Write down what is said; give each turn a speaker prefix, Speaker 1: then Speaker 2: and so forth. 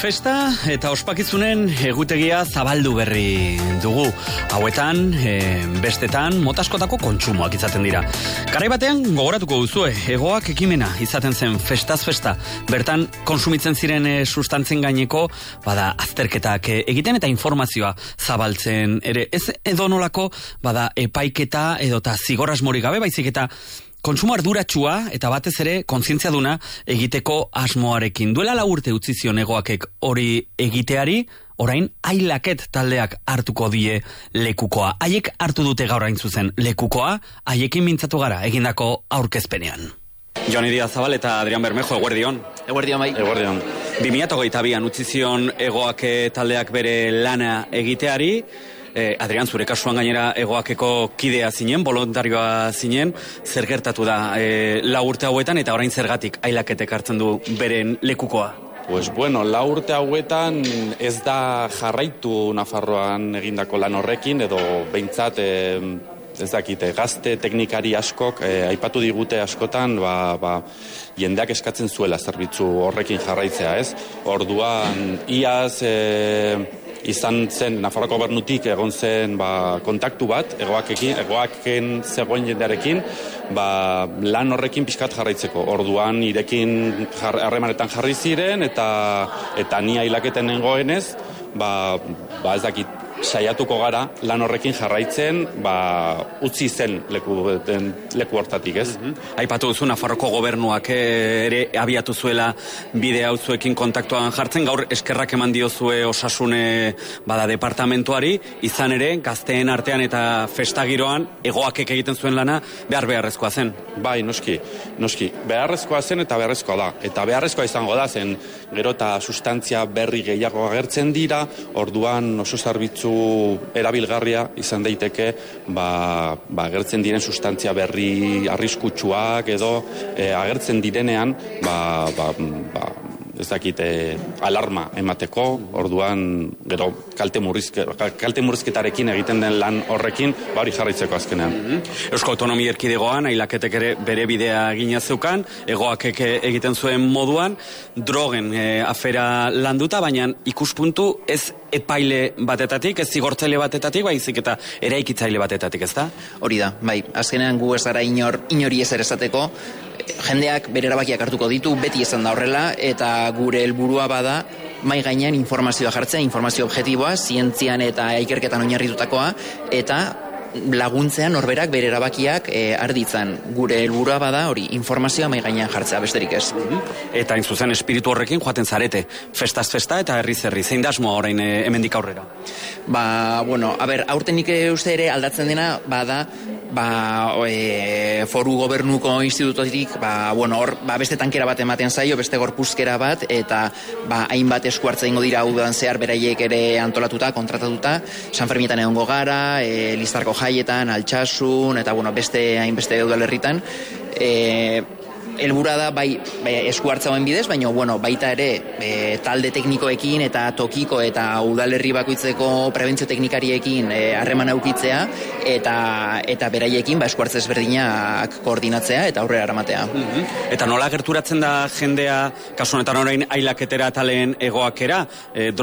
Speaker 1: Festa eta ospakizunen egutegia zabaldu berri dugu. Hauetan, bestetan, motaskotako kontsumoak izaten dira. Garai batean, gogoratuko duzue, Hegoak ekimena izaten zen festaz festa. Bertan, konsumitzen ziren sustantzen gaineko, bada, azterketak egiten eta informazioa zabaltzen ere. Ez edonolako, bada, epaiketa edota zigor asmorik gabe, baizik eta kontsumo arduratsua eta batez ere kontzientziaduna egiteko asmoarekin. Duela 4 urte utzi zion Hegoakek hori egiteari, orain Ailaket taldeak hartuko die lekukoa. Haiek hartu dute gaur hain zuzen lekukoa, haiekin mintzatu gara egindako aurkezpenean. Joni Diaz Zabal eta Adrian Bermejo, eguerdion.
Speaker 2: Eguerdion bai.
Speaker 1: Eguerdion. 2022an utzi zion Hegoak taldeak bere lana egiteari. Adrian, zure kasuan gainera Hegoakeko kidea zinen, voluntarioa zinen, zer gertatu da 4 urte hauetan eta orain zergatik Ailaketek hartzen du beren lekukoa?
Speaker 3: Pues bueno, 4 urte hauetan ez da jarraitu Nafarroan egindako lan horrekin, edo behintzat ez dakite, gazte teknikari askok aipatu digute askotan, jendeak eskatzen zuela zerbitzu horrekin jarraitzea, ez? Orduan, iaz izan zen Nafarroako gobernutik egon zen kontaktu bat, Hegoaken zegoen jendearekin, lan horrekin pixkat jarraitzeko. Orduan irekin harremanetan jarri ziren eta ni Ailaketen nengoenez, ez dakit, saiatuko gara lan horrekin jarraitzen, utzi zen leku hortatik, ez?
Speaker 1: Aipatu duzu Nafarroko gobernuak ere abiatu zuela bide hau zuekin kontaktuan jartzen, gaur eskerrak eman diozue osasune departamentuari, izan ere gazteen artean eta festagiroan Hegoakek egiten zuen lana beharrezkoa zen.
Speaker 3: Bai, noski. Beharrezkoa zen eta beharrezkoa da. Eta beharrezkoa izango da zen gero eta sustantzia berri gehiago agertzen dira, orduan oso zerbitzu erabilgarria izan daiteke agertzen diren sustantzia berri arriskutsuak edo agertzen direnean ez dakite alarma emateko, orduan gero kalte murrizketarekin egiten den lan horrekin hori jarraitzeko azkenean.
Speaker 1: Eusko Autonomia Erkidegoan Ailaketek ere bere bidea egina zeukan, Hegoakek egiten zuen moduan, drogen afera landuta, baina ikuspuntu ez epaile batetatik, ez zigortzaile batetatik, baizik eta eraikitzaile batetatik, ez da?
Speaker 2: Hori da, bai, azkenean gu ez gara inori ezer esateko, jendeak bere erabakiak hartuko ditu, beti izan da horrela, eta gure helburua bada mai gainean informazioa jartzea, informazio objektiboa, zientzian eta ikerketan oinarritutakoa, eta laguntzean norberak bere erabakiak arditzan. Gure helburua bada hori informazioa mai gainean jartzea, besterik ez.
Speaker 1: Eta hain zuzen espiritu horrekin joaten zarete, festaz festa eta herriz herri. Zein da asmoa orain hemendik aurrera?
Speaker 2: Aurten nik uste ere aldatzen dena bada foru gobernuko institutotik beste tankera bat ematen zaio, beste gorpuzkera bat, eta hainbat esku hartza ingo dira udan zehar beraiek ere antolatuta, kontratatuta, San Fermietan egongo gara, Listarko jaietan, Altsasun, eta beste hainbeste udalerritan, helburua da bai esku hartzauen bidez, baina baita ere talde teknikoekin eta tokiko eta udalerri bakoitzeko prebentzio teknikariekin harreman aukitzea eta beraiekin esku hartza ezberdinak koordinatzea eta aurrera eramatea.
Speaker 1: Eta nola gerturatzen da jendea, kasu honetan orain Ailaketera eta lehen Hegoakera,